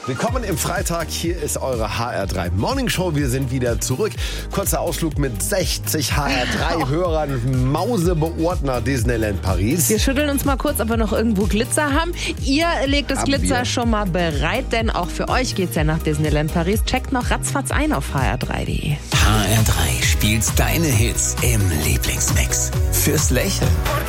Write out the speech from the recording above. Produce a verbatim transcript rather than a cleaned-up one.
Willkommen im Freitag, hier ist eure H R drei Morning Show. Wir sind wieder zurück. Kurzer Ausflug mit sechzig H R drei Hörern, Mausebeordner Disneyland Paris. Wir schütteln uns mal kurz, ob wir noch irgendwo Glitzer haben. Ihr legt das Haben Glitzer wir. schon mal bereit, denn auch für euch geht's ja nach Disneyland Paris. Checkt noch ratzfatz ein auf h r drei punkt d e. H R drei spielt deine Hits im Lieblingsmix. Fürs Lächeln.